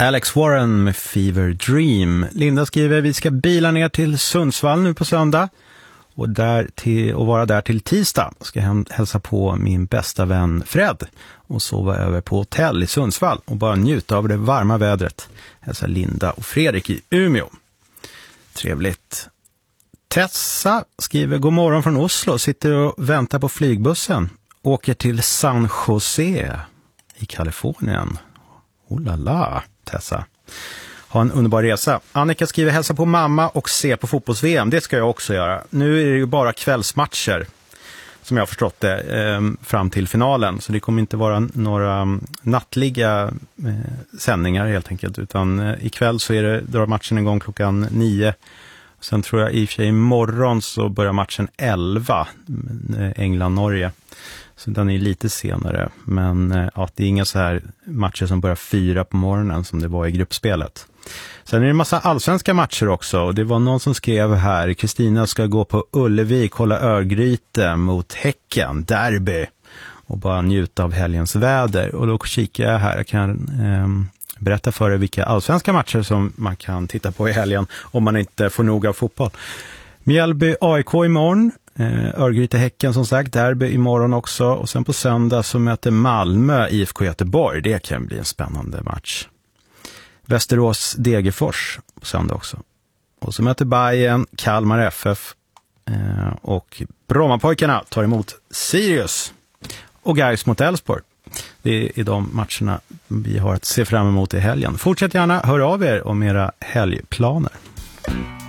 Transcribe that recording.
Alex Warren med Fever Dream. Linda skriver, vi ska bila ner till Sundsvall nu på söndag och vara där till tisdag. Ska hälsa på min bästa vän Fred och sova över på hotell i Sundsvall och bara njuta av det varma vädret. Hälsa Linda och Fredrik i Umeå. Trevligt. Tessa skriver, god morgon från Oslo, sitter och väntar på flygbussen. Åker till San Jose i Kalifornien. Oh la la, Tessa. Ha en underbar resa. Annika skriver, hälsa på mamma och se på fotbolls-VM. Det ska jag också göra. Nu är det ju bara kvällsmatcher som jag har förstått det fram till finalen. Så det kommer inte vara några nattliga sändningar helt enkelt. Utan ikväll så drar matchen igång klockan 9. Sen tror jag i och för sig imorgon så börjar matchen 11. England-Norge. Så den är lite senare. Men ja, det är inga så här matcher som börjar 4 på morgonen som det var i gruppspelet. Sen är det en massa allsvenska matcher också. Och det var någon som skrev här, Kristina ska gå på Ullevi, kolla Örgryte mot Häcken, derby. Och bara njuta av helgens väder. Och då kikar jag här, jag kan berätta för er vilka allsvenska matcher som man kan titta på i helgen om man inte får nog av fotboll. Mjällby AIK imorgon. Örgryte Häcken som sagt, derby imorgon också. Och sen på söndag så möter Malmö IFK Göteborg. Det kan bli en spännande match. Västerås Degerfors på söndag också. Och så möter Bayern Kalmar FF. Och Brommapojkarna tar emot Sirius. Och Gais mot Elfsborg. Det är de matcherna vi har att se fram emot i helgen. Fortsätt gärna, hör av er om era helgplaner.